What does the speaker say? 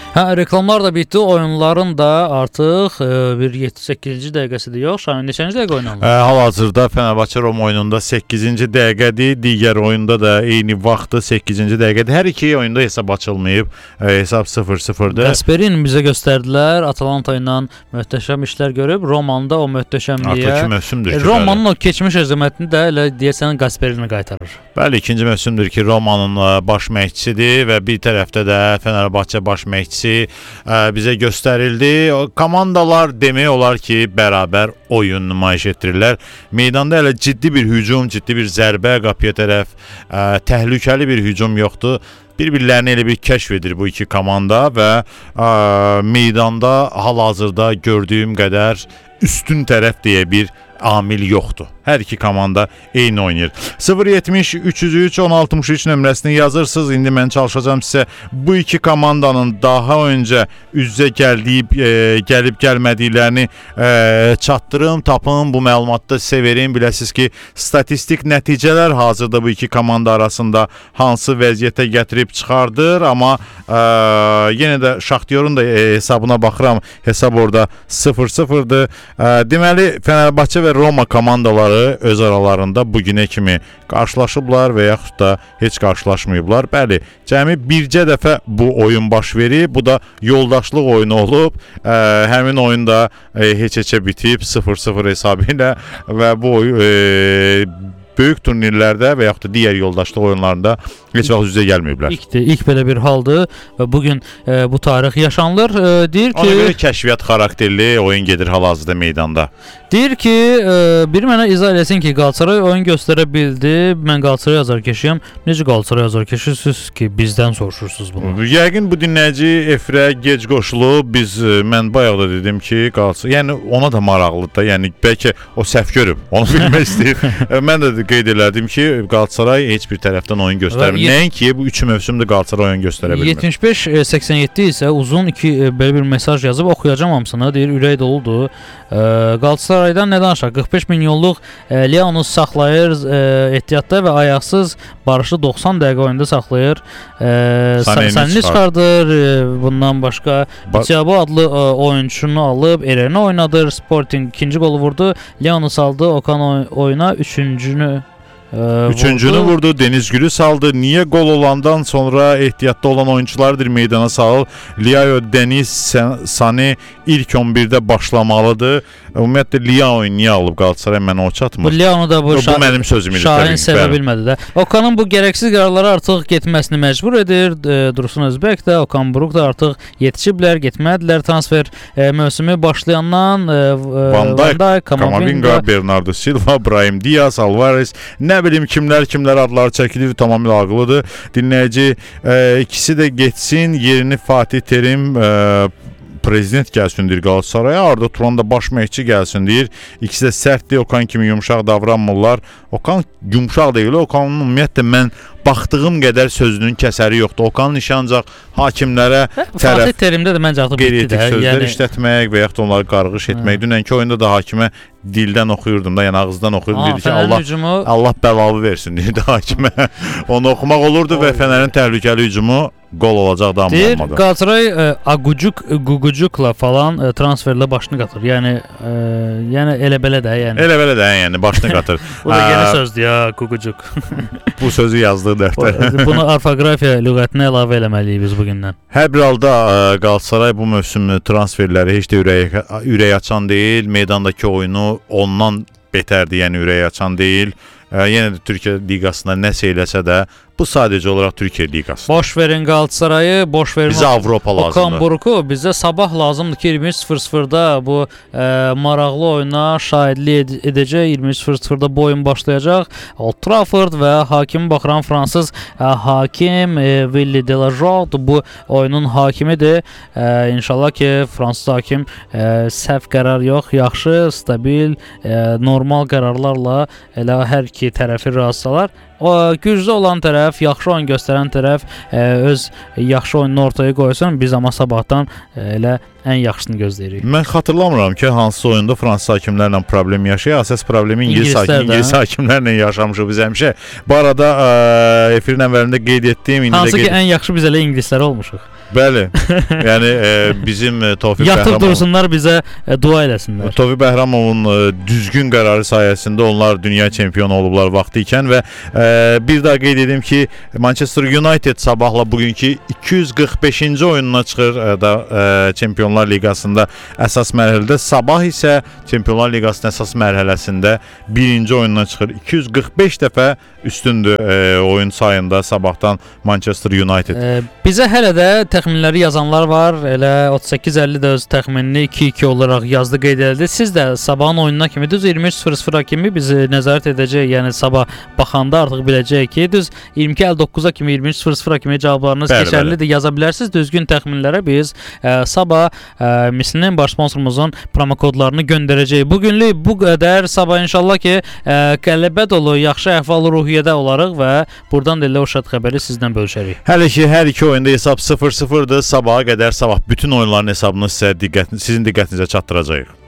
Reklamlar da bitdi. Oyunların da artıq bir 7-8-ci dəqiqəsidir yox. Şahin neçənci dəqiqə oynanır? Hal-hazırda Fenerbahçe Roma oyununda 8-ci dəqiqədir. Digər oyunda da eyni vaxtda 8-ci dəqiqədir. Hər iki oyunda hesab açılmayıb. Hesab 0-0'dır. Gasperini bizə göstərdilər. Atalanta ilə möhtəşəm işlər görüb. Romanın da o möhtəşəmliyə. Artıq mövsümdür ki, Romanın o keçmiş əzəmətini də elə deyəsən Gasperini qaytarır. Bəli, ikinci mövsümdür ki, Romanın baş məşqçisidir və bir tərəfdə də Fenerbahçe baş məşqçisi bizə göstərildi. Komandalar demək olar ki, bərabər oyun nümayiş etdirirlər. Meydanda elə ciddi bir hücum, ciddi bir zərbə qapıya tərəf, təhlükəli bir hücum yoxdur. Bir-birlərini elə bir kəşf edir bu iki komanda və meydanda hal-hazırda gördüyüm qədər üstün tərəf deyə bir amil yoxdur. Hər iki komanda eyni oynayır. 070-303-1063 nömrəsini yazırsınız. İndi mən çalışacağım sizə bu iki komandanın daha öncə üz-üzə gəlib gəlmədiklərini çatdırım, tapım, bu məlumatı da sizə verim. Biləsiniz ki, statistik nəticələr hazırda bu iki komanda arasında hansı vəziyyətə gətirib çıxardır, amma yenə də Şaxtyorun da hesabına baxıram. Hesab orada 0-0'dır. Deməli, Fenerbahçe və Roma komandaları öz aralarında bugünə kimi qarşılaşıblar və yaxud da heç qarşılaşmayıblar. Bəli, cəmi bircə dəfə bu oyun baş verib. Bu da yoldaşlıq oyunu olub. Həmin oyunda heç-heçə bitib 0-0 hesabı ilə və bu böyük turnirlərdə və yaxud da digər yoldaşlıq oyunlarında heç vaxt üzə gəlməyiblər. İlk belə bir haldır və bugün bu tarix yaşanılır. Deyir ki, ona görə kəşfiyyat xarakterli oyun gedir hal-hazırda meydanda. Deyir ki, biri mənə izah eləsin ki, Qalatasaray oyun göstərə bildi. Mən Qalatasaray azarkeşiyəm. Necə Qalatasaray azarkeşisiniz ki, bizdən soruşursunuz bunu? Yəqin bu dinləyici efirə gec qoşulub. Mən bayaq da dedim ki, Qalatasaray, yəni ona da maraqlıdır da. Yəni bəlkə o səhv görüb, onu bilmək istəyir. Mən də qeyd elədim ki, Qalatasaray heç bir tərəfdən oyun göstərmir. Nəinki bu 3 mövsümdə Qalatasaray oyun göstərə bilmir. 75-87 isə uzun belə bir mesaj yazıb, oxuyacağam hamısını. Deyir, ürək doludur. Qalatasaraydan nə danışaq? 45 milyonluq Leonu saxlayır ehtiyatda və ayaqsız Barışı 90 dəqiqə oyunda saxlayır. Sanini çıxardır. Bundan başqa Thiago adlı oyunçunu alıb Eren'i oynadır. Sporting ikinci qolu vurdu. Leonu saldı. Okan oyuna üçüncünü vurdu. Deniz Gül'ü saldı. Niye gol olandan sonra ehtiyatda olan oyunculardır meydana salır. Liao, Deniz, Sani ilk 11'də başlamalıdır. Ümumiyyətlə Liao niyə alıb Qalatasaray, mənə o çatmır. Bu Liao da bu mənim sözüm idi. Şahin sevə bilmədi də. Okanın bu gərəksiz qərarlara artıq getməsini məcbur edir. Dursun Özbək də, Okan Buruk da artıq yetişiblər, getmədilər. Transfer mövsümü başlayandan Van Dijk, Kamavinga, Bernardo Silva, Brahim Diaz, Alvarez, nə bilim kimlər adları çəkilir, tamamilə ağlıdır. Dinləyici ikisi də getsin, yerini Fatih Terim prezident gəlsin deyir Qalatasaraya, Arda Turan da baş məşqçi gəlsin deyir. İkisi də sərtdir, Okan kimi yumşaq davranmırlar. Okan yumşaq deyil, Okanın ümumiyyətlə mən baxdığım qədər sözünün kəsəri yoxdur. Okanın işi ancaq hakimlərə tərəf Fatih Terimdə də məncə artıq bitdi də. Sözlər işlətmək və yaxud da onları qarğış etmək. Dünənki oyunda da hakimə dildən oxuyurdum da, yəni ağızdan oxuyurdum. Dedi ki, Allah bəlalı versin deyirdi hakimə. Onu oxumaq olurdu və Fənərin təhlükəli hücumu gol olacaq da amma olmadı. Qalatasaray Gugucukla falan transferlə başını qatır. Yəni elə-belə də, yəni başını qatır. Bu da yeni sözdür ya, Gugucuk. Bu sözü yazdığı dəftər. Bunu orfoqrafiya lüğətinə əlavə eləməliyik biz bugündən. Hər bir halda Qalatasaray bu mövsüm transferləri heç də ürək açan deyil. Meydandakı oyunu ondan betərdir, yəni ürək açan deyil. Yenə də Türkiyə liqasında nəsə eləsə də bu sadəcə olaraq Türkiyə liqası. Boş verin Qalatasarayı, boş verin. Bizə Avropa lazımdır. Okan Buruk'u bizə sabah lazımdır ki 23:00-da bu maraqlı oyuna şahidlik edəcək. 23:00-da bu oyun başlayacaq. Old Trafford və hakimi baxıram fransız hakim Willy Delajot bu oyunun hakimidir. İnşallah ki fransız hakim səhv qərar yox, yaxşı, stabil, normal qərarlarla elə hər iki tərəfi razı salar. Güclü olan tərəf, yaxşı oyun göstərən tərəf öz yaxşı oyununu ortaya qoysun. Biz amma sabahdan elə ən yaxşısını gözləyirik. Mən xatırlamıram ki, hansı oyunda fransız hakimlərlə problem yaşayır. Əsas problemi İngilis hakimlərlə yaşamışıq biz həmişə. Bu arada efirin əvvəlində qeyd etdiyim hansı ki, ən yaxşı biz elə ingilislər olmuşuq. Bəli. Yəni bizim Tofiq Yatıb dursunlar bizə dua eləsinlər. Tofiq Bəhramovun düzgün qərarı sayəsində onlar dünya çempionu olublar vaxtı ikən və bir daha qeyd edim ki, Manchester United sabahla bugünkü 245-ci oyununa çıxır da Çempionlar Liqasında əsas mərhələdə. Sabah isə Çempionlar Liqasının əsas mərhələsində birinci oyununa çıxır. 245 dəfə üstündür oyun sayında sabahdan Manchester United. Bizə hələ də təxminləri yazanlar var. Elə 38-50 də öz təxminini 2-2 olaraq yazdı, qeyd edildi. Siz də sabahın oyununa kimi düz 23:00 kimi bizi nəzarət edəcək. Yəni sabah baxanda artıq biləcək ki, düz 22:59-a kimi 23:00 kimi cavablarınız keçərlidir, yaza bilərsiniz. Düzgün təxminlərə biz sabah Mislinin baş sponsorumuzun promokodlarını göndərəcəyik. Bu günlük bu qədər. Sabah inşallah ki, qələbə dolu, yaxşı əhval-ruhiyyədə olarıq və buradan da elə o şad xəbəri sizdən bölüşərik. Hələ ki, hər iki oyunda hesab 0-0-dır. Sabaha qədər sabah bütün oyunların hesabını sizin diqqətinizə çatdıracağıq.